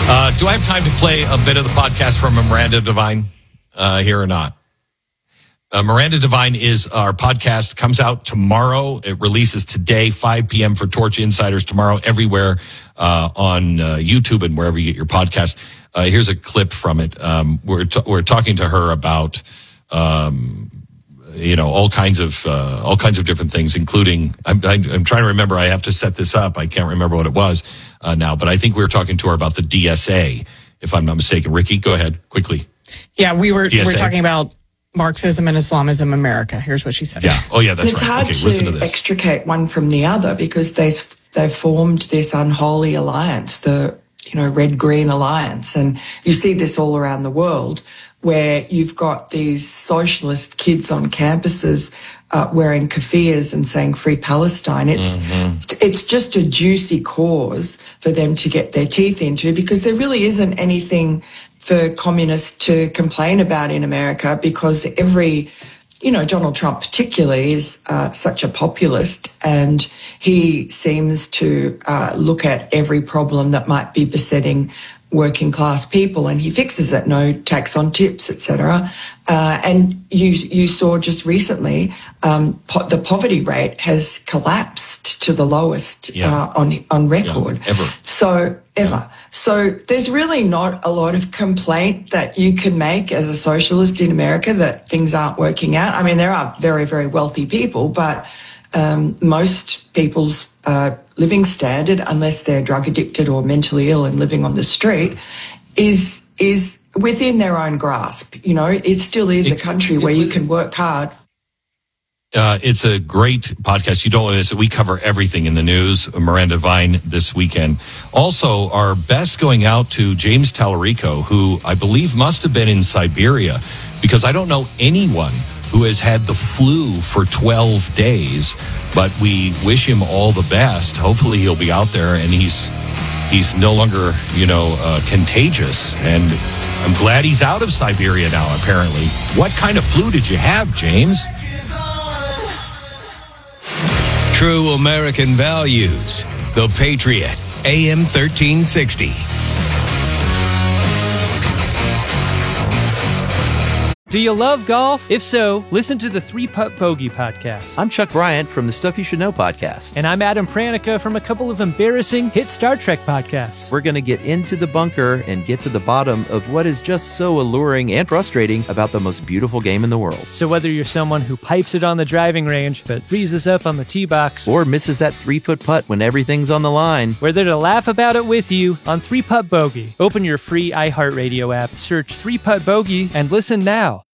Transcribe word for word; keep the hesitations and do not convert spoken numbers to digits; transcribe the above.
Uh, do I have time to play a bit of the podcast from Miranda Devine uh, here or not? Uh, Miranda Devine is our podcast, comes out tomorrow. It releases today, five p.m. for Torch Insiders tomorrow, everywhere uh, on uh, YouTube and wherever you get your podcast. Uh, here's a clip from it. Um, we're t- we're talking to her about um, you know all kinds of uh, all kinds of different things, including I'm, I'm I'm trying to remember. I have to set this up. I can't remember what it was uh, now, but I think we were talking to her about the D S A, if I'm not mistaken. Ricky, go ahead quickly. Yeah, we were D S A. we were talking about Marxism and Islamism in America. Here's what she said. Yeah. Oh, yeah, that's it's right. hard Okay, to listen to this. extricate one from the other because they they formed this unholy alliance, the you know red-green alliance, and you see this all around the world, where you've got these socialist kids on campuses uh, wearing kafirs and saying "Free Palestine." It's mm-hmm. it's just a juicy cause for them to get their teeth into because there really isn't anything for communists to complain about in America because every, you know, Donald Trump particularly is uh, such a populist and he seems to uh, look at every problem that might be besetting working class people and he fixes it. No tax on tips, et cetera. Uh, and you you saw just recently um, po- the poverty rate has collapsed to the lowest yeah. uh, on on record. Yeah, ever. So ever. Yeah. So there's really not a lot of complaint that you can make as a socialist in America that things aren't working out. I mean, there are very, very wealthy people, but um, most people's uh, living standard, unless they're drug addicted or mentally ill and living on the street, is is within their own grasp. You know, it still is it, a country where you can work hard. Uh, it's a great podcast. You don't want to miss it. We cover everything in the news. Miranda Devine this weekend. Also, our best going out to James Tallarico, who I believe must have been in Siberia, because I don't know anyone who has had the flu for twelve days, but we wish him all the best. Hopefully he'll be out there and he's he's no longer, you know, uh, contagious. And I'm glad he's out of Siberia now, apparently. What kind of flu did you have, James? True American values. The Patriot, A M thirteen sixty. Do you love golf? If so, listen to the Three Putt Bogey podcast. I'm Chuck Bryant from the Stuff You Should Know podcast. And I'm Adam Pranica from a couple of embarrassing hit Star Trek podcasts. We're going to get into the bunker and get to the bottom of what is just so alluring and frustrating about the most beautiful game in the world. So whether you're someone who pipes it on the driving range but freezes up on the tee box, or misses that three-foot putt when everything's on the line, we're there to laugh about it with you on Three Putt Bogey. Open your free iHeartRadio app, search Three Putt Bogey, and listen now.